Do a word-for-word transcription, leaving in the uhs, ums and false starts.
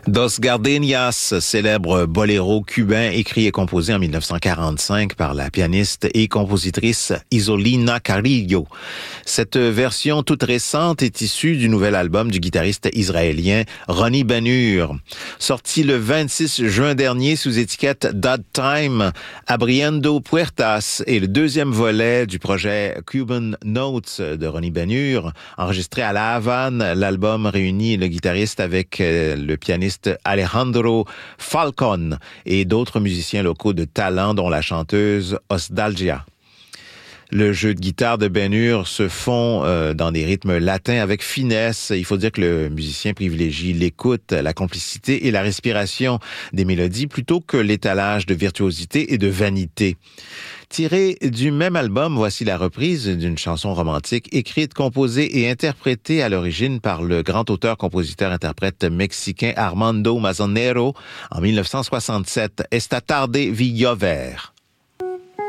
Dos Gardenias, célèbre boléro cubain écrit et composé en dix-neuf cent quarante-cinq par la pianiste et compositrice Isolina Carrillo. Cette version toute récente est issue du nouvel album du guitariste israélien Ronnie Ben Hur. Sorti le vingt-six juin dernier sous étiquette Dud Time, Abriendo Puertas est le deuxième volet du projet Cuban Notes de Ronnie Ben Hur. Enregistré à La Havane, l'album réunit le guitariste avec le pianiste Alejandro Falcón et d'autres musiciens locaux de talent, dont la chanteuse Osdalgia. Le jeu de guitare de Ben Hur se fond euh, dans des rythmes latins avec finesse. Il faut dire que le musicien privilégie l'écoute, la complicité et la respiration des mélodies plutôt que l'étalage de virtuosité et de vanité. Tiré du même album, voici la reprise d'une chanson romantique écrite, composée et interprétée à l'origine par le grand auteur-compositeur-interprète mexicain Armando Manzanero en dix-neuf cent soixante-sept, Esta tarde vi llover.